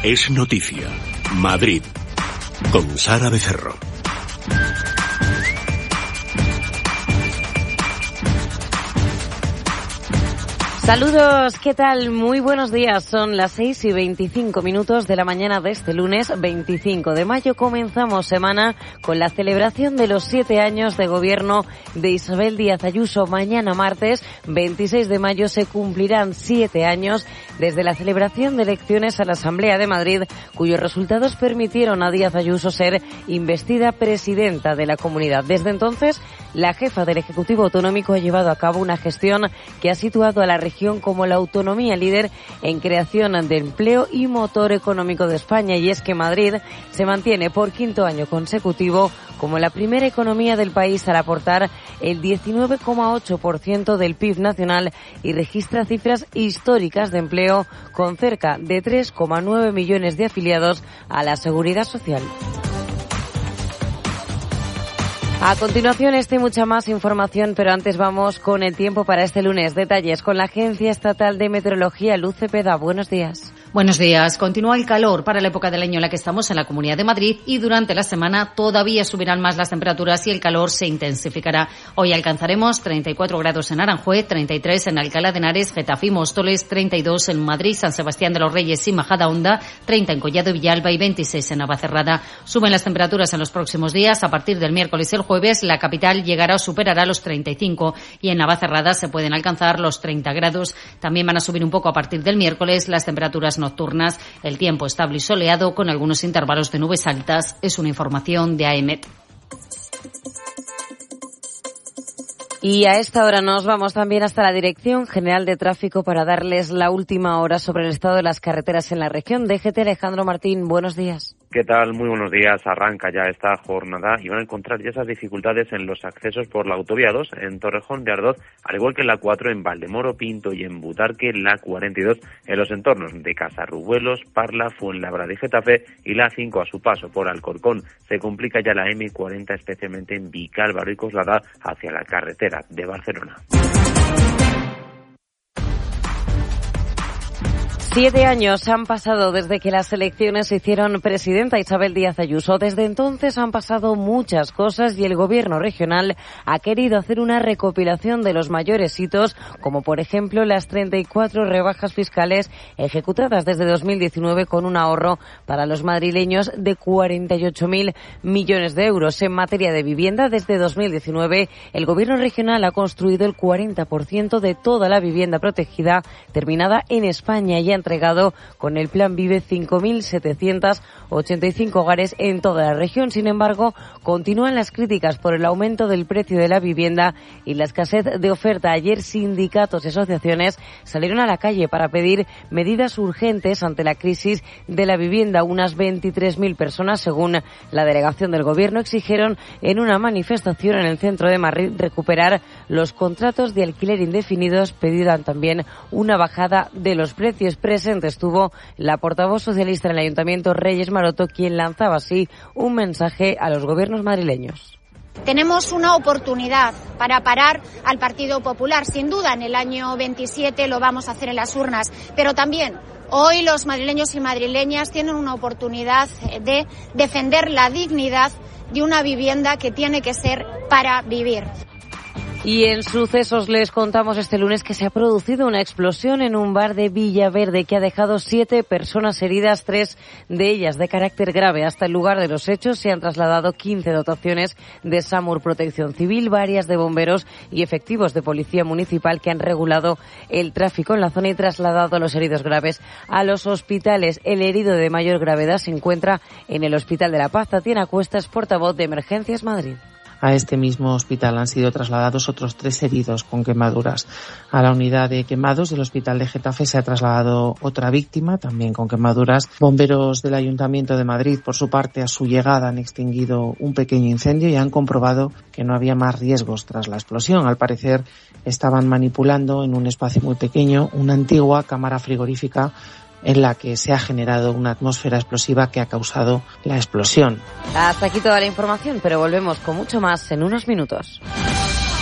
Es noticia. Madrid. Con Sara Becerro. Saludos, ¿qué tal? Muy buenos días. Son las 6:25 de la mañana de este lunes 25 de mayo. Comenzamos semana con la celebración de los 7 años de gobierno de Isabel Díaz Ayuso. Mañana martes 26 de mayo se cumplirán 7 años desde la celebración de elecciones a la Asamblea de Madrid, cuyos resultados permitieron a Díaz Ayuso ser investida presidenta de la comunidad. Desde entonces, la jefa del Ejecutivo Autonómico ha llevado a cabo una gestión que ha situado a la región como la autonomía líder en creación de empleo y motor económico de España. Y es que Madrid se mantiene por 5º año consecutivo como la primera economía del país al aportar el 19,8% del PIB nacional y registra cifras históricas de empleo con cerca de 3,9 millones de afiliados a la Seguridad Social. A continuación, y mucha más información, pero antes vamos con el tiempo para este lunes. Detalles con la Agencia Estatal de Meteorología, Luz Cepeda. Buenos días. Buenos días. Continúa el calor para la época del año en la que estamos en la Comunidad de Madrid y durante la semana todavía subirán más las temperaturas y el calor se intensificará. Hoy alcanzaremos 34 grados en Aranjuez, 33 en Alcalá de Henares, Getafe y Móstoles, 32 en Madrid, San Sebastián de los Reyes y Majadahonda, 30 en Collado y Villalba y 26 en Navacerrada. Suben las temperaturas en los próximos días. A partir del miércoles y el jueves, la capital llegará o superará los 35 y en Navacerrada se pueden alcanzar los 30 grados. También van a subir un poco a partir del miércoles las temperaturas nocturnas. El tiempo estable y soleado con algunos intervalos de nubes altas. Es una información de AEMET. Y a esta hora nos vamos también hasta la Dirección General de Tráfico para darles la última hora sobre el estado de las carreteras en la región. DGT, Alejandro Martín, buenos días. ¿Qué tal? Muy buenos días. Arranca ya esta jornada y van a encontrar ya esas dificultades en los accesos por la autovía 2 en Torrejón de Ardoz, al igual que en la 4 en Valdemoro, Pinto y en Butarque, la 42 en los entornos de Casarrubuelos, Parla, Fuenlabrada y Getafe, y la 5 a su paso por Alcorcón. Se complica ya la M40, especialmente en Vicálvaro y Coslada, hacia la carretera de Barcelona. 7 años han pasado desde que las elecciones hicieron presidenta Isabel Díaz Ayuso. Desde entonces han pasado muchas cosas y el gobierno regional ha querido hacer una recopilación de los mayores hitos, como por ejemplo las 34 rebajas fiscales ejecutadas desde 2019 con un ahorro para los madrileños de 48.000 millones de euros. En materia de vivienda, desde 2019 el gobierno regional ha construido el 40% de toda la vivienda protegida terminada en España y ha entregado con el Plan Vive 5.785 hogares en toda la región. Sin embargo, continúan las críticas por el aumento del precio de la vivienda y la escasez de oferta. Ayer sindicatos y asociaciones salieron a la calle para pedir medidas urgentes ante la crisis de la vivienda. Unas 23.000 personas, según la delegación del Gobierno, exigieron en una manifestación en el centro de Madrid recuperar los contratos de alquiler indefinidos. Pedían también una bajada de los precios. Presente estuvo la portavoz socialista en el Ayuntamiento, Reyes Maroto, quien lanzaba así un mensaje a los gobiernos madrileños. Tenemos una oportunidad para parar al Partido Popular. Sin duda, en el año 27 lo vamos a hacer en las urnas, pero también hoy los madrileños y madrileñas tienen una oportunidad de defender la dignidad de una vivienda que tiene que ser para vivir. Y en sucesos les contamos este lunes que se ha producido una explosión en un bar de Villaverde que ha dejado 7 personas heridas, 3 de ellas de carácter grave. Hasta el lugar de los hechos se han trasladado 15 dotaciones de SAMUR Protección Civil, varias de bomberos y efectivos de policía municipal que han regulado el tráfico en la zona y trasladado a los heridos graves a los hospitales. El herido de mayor gravedad se encuentra en el Hospital de la Paz. Tatiana Cuestas, portavoz de Emergencias Madrid. A este mismo hospital han sido trasladados otros 3 heridos con quemaduras. A la unidad de quemados del Hospital de Getafe se ha trasladado otra víctima, también con quemaduras. Bomberos del Ayuntamiento de Madrid, por su parte, a su llegada han extinguido un pequeño incendio y han comprobado que no había más riesgos tras la explosión. Al parecer, estaban manipulando en un espacio muy pequeño una antigua cámara frigorífica en la que se ha generado una atmósfera explosiva que ha causado la explosión. Hasta aquí toda la información, pero volvemos con mucho más en unos minutos.